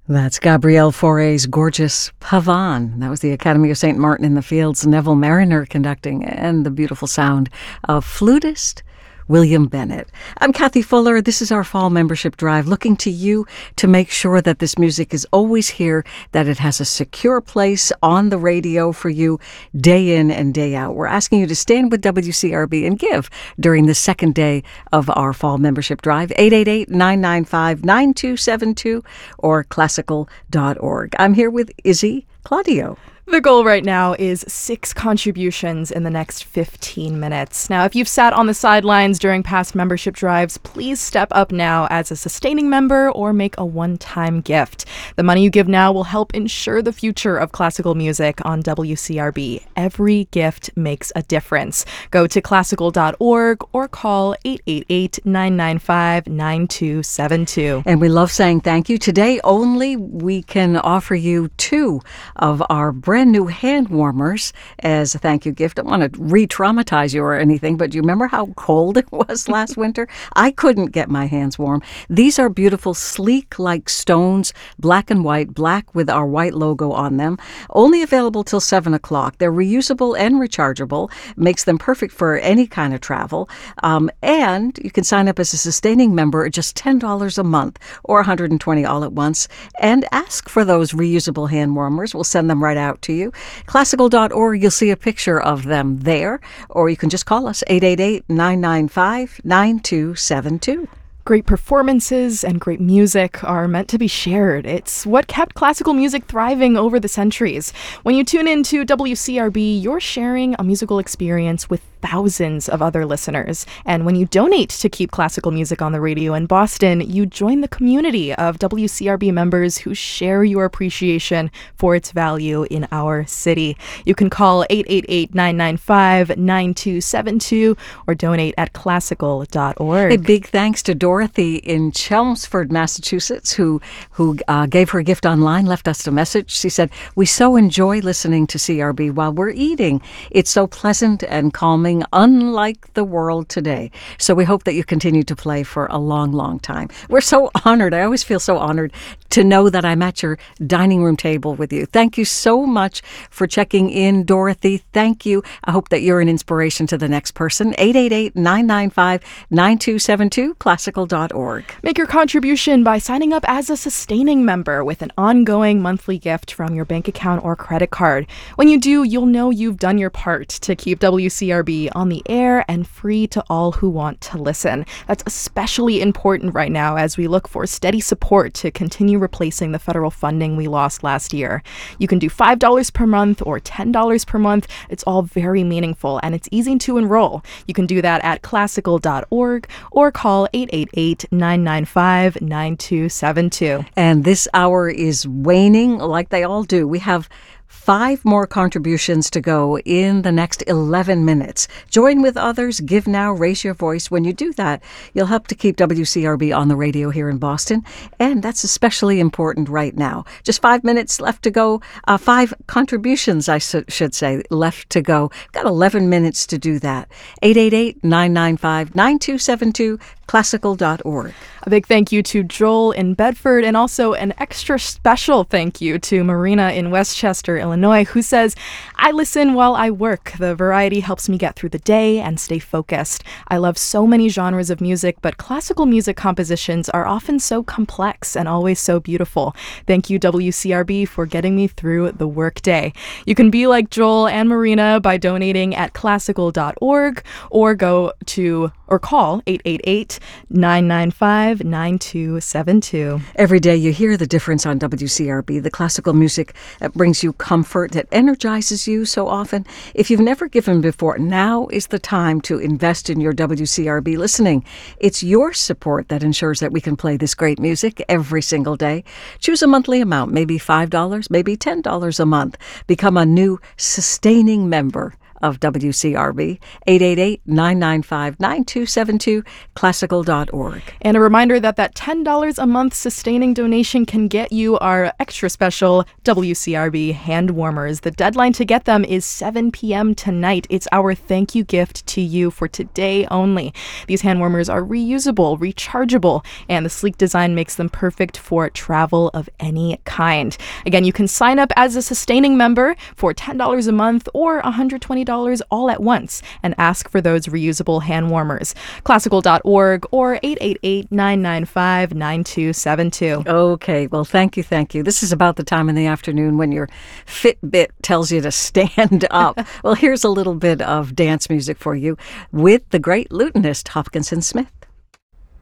That's Gabrielle Fauré's gorgeous Pavane. That was the Academy of St. Martin in the Fields' Neville Mariner conducting, and the beautiful sound of flutist William Bennett. I'm Kathy Fuller. This is our fall membership drive, looking to you to make sure that this music is always here, that it has a secure place on the radio for you day in and day out. We're asking you to stand with WCRB and give during the second day of our fall membership drive, 888-995-9272 or classical.org. I'm here with Izzy Claudio. The goal right now is 6 contributions in the next 15 minutes. Now, if you've sat on the sidelines during past membership drives, please step up now as a sustaining member or make a one-time gift. The money you give now will help ensure the future of classical music on WCRB. Every gift makes a difference. Go to classical.org or call 888-995-9272. And we love saying thank you. Today only we can offer you 2 of our brand new hand warmers as a thank you gift. I don't want to re-traumatize you or anything, but do you remember how cold it was last winter? I couldn't get my hands warm. These are beautiful, sleek like stones, black and white, black with our white logo on them. Only available till 7 o'clock. They're reusable and rechargeable. Makes them perfect for any kind of travel. And you can sign up as a sustaining member at just $10 a month or $120 all at once. And ask for those reusable hand warmers. We'll send them right out to you. Classical.org, you'll see a picture of them there, or you can just call us, 888-995-9272. Great performances and great music are meant to be shared. It's what kept classical music thriving over the centuries. When you tune into WCRB, you're sharing a musical experience with thousands of other listeners. And when you donate to keep classical music on the radio in Boston, you join the community of WCRB members who share your appreciation for its value in our city. You can call 888-995-9272 or donate at classical.org. A big thanks to Dorothy in Chelmsford, Massachusetts, who gave her gift online, left us a message. She said, "We so enjoy listening to CRB while we're eating. It's so pleasant and calming, unlike the world today." So we hope that you continue to play for a long, long time. We're so honored. I always feel so honored to know that I'm at your dining room table with you. Thank you so much for checking in, Dorothy. Thank you. I hope that you're an inspiration to the next person. 888-995-9272, classical.org. Make your contribution by signing up as a sustaining member with an ongoing monthly gift from your bank account or credit card. When you do, you'll know you've done your part to keep WCRB on the air and free to all who want to listen. That's especially important right now as we look for steady support to continue replacing the federal funding we lost last year. You can do $5 per month or $10 per month. It's all very meaningful and it's easy to enroll. You can do that at classical.org or call 888-995-9272. And this hour is waning like they all do. We have 5 more contributions to go in the next 11 minutes. Join with others, give now, raise your voice. When you do that, you'll help to keep WCRB on the radio here in Boston, and that's especially important right now. Just 5 minutes left to go. 5 contributions, I should say, left to go. Got 11 minutes to do that. 888-995-9272, classical.org. A big thank you to Joel in Bedford, and also an extra special thank you to Marina in Westchester, Illinois, who says, "I listen while I work. The variety helps me get through the day and stay focused. I love so many genres of music, but classical music compositions are often so complex and always so beautiful. Thank you, WCRB, for getting me through the workday." You can be like Joel and Marina by donating at classical.org or call 888-995-9272. Every day you hear the difference on WCRB, the classical music that brings you comfort, that energizes you so often. If you've never given before, now is the time to invest in your WCRB listening. It's your support that ensures that we can play this great music every single day. Choose a monthly amount, maybe $5, maybe $10 a month. Become a new sustaining member of WCRB, 888-995-9272, classical.org. And a reminder that $10 a month sustaining donation can get you our extra special WCRB hand warmers. The deadline to get them is 7 p.m. tonight. It's our thank you gift to you for today only. These hand warmers are reusable, rechargeable, and the sleek design makes them perfect for travel of any kind. Again, you can sign up as a sustaining member for $10 a month or $120 all at once and ask for those reusable hand warmers. Classical.org or 888-995-9272. Okay, well, thank you, thank you. This is about the time in the afternoon when your Fitbit tells you to stand up. Well, here's a little bit of dance music for you with the great lutenist Hopkinson Smith.